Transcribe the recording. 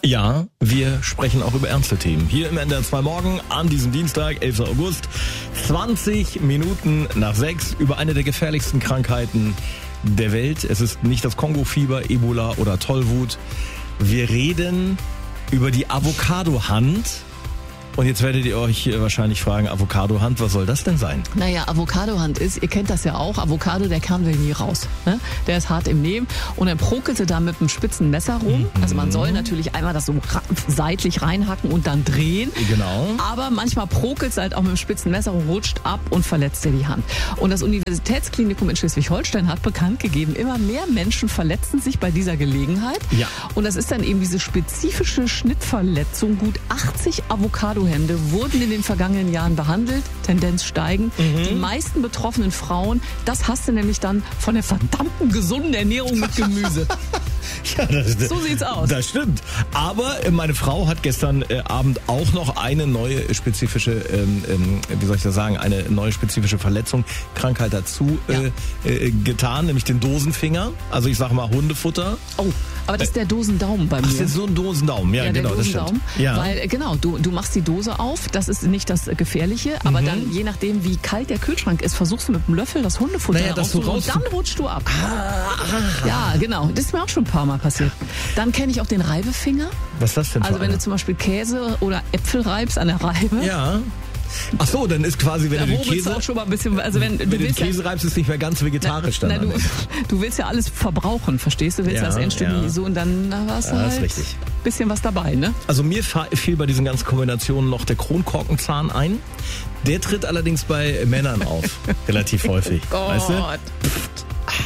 Ja, wir sprechen auch über ernste Themen. Hier im NDR 2 Morgen an diesem Dienstag, 11. August, 20 Minuten nach 6, über eine der gefährlichsten Krankheiten der Welt. Es ist nicht das Kongo-Fieber, Ebola oder Tollwut. Wir reden über die Avocado-Hand. Und jetzt werdet ihr euch wahrscheinlich fragen, Avocado-Hand, was soll das denn sein? Naja, Avocado-Hand ist, ihr kennt das ja auch, Avocado, der Kern will nie raus. Ne? Der ist hart im Nehmen und dann prokelte da mit einem spitzen Messer rum. Also man soll natürlich einmal das so seitlich reinhacken und dann drehen. Genau. Aber manchmal prokelt es halt auch mit einem spitzen Messer und rutscht ab und verletzt dir die Hand. Und das Universitätsklinikum in Schleswig-Holstein hat bekannt gegeben, immer mehr Menschen verletzen sich bei dieser Gelegenheit. Ja. Und das ist dann eben diese spezifische Schnittverletzung. Gut 80 Avocado-Hände wurden in den vergangenen Jahren behandelt, Tendenz steigend. Die meisten betroffenen Frauen, das hast du nämlich dann von der verdammten gesunden Ernährung mit Gemüse. Ja, So sieht's aus. Das stimmt. Aber meine Frau hat gestern Abend auch noch eine neue spezifische, eine neue spezifische Verletzung, Krankheit dazu getan, nämlich den Dosenfinger. Also ich sage mal Hundefutter. Oh, aber das ist der Dosendaumen bei mir. Ach, das ist so ein Dosendaumen. Ja, genau, das stimmt. Ja. Weil, genau, du machst die Dose auf, das ist nicht das Gefährliche, aber dann, je nachdem, wie kalt der Kühlschrank ist, versuchst du mit dem Löffel das Hundefutter rauszuholen und dann rutschst du ab. Ja, genau. Das ist mir auch schon ein paar Mal passiert. Dann kenne ich auch den Reibefinger. Was ist das denn für Also wenn einer? du zum Beispiel Käse oder Äpfel reibst an der Reibe. Ja. Ach so, dann ist quasi, wenn Da du den hobelst Käse... auch schon mal ein bisschen, also wenn du Wenn du den willst Käse reibst, ist es nicht mehr ganz vegetarisch dann. du willst ja alles verbrauchen, verstehst du? Willst Ja, das Endstück ja. nicht so und dann war's Ja, halt ist richtig. bisschen was dabei, ne? Also mir fiel bei diesen ganzen Kombinationen noch der Kronkorkenzahn ein. Der tritt allerdings bei Männern auf, relativ häufig. Gott. Weißt du?